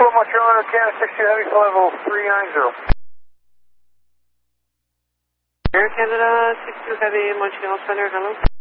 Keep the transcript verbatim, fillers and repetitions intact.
Hello, Montreal, Canada six two Heavy, level three nine zero. Air Canada six two Heavy, Montreal Center, hello.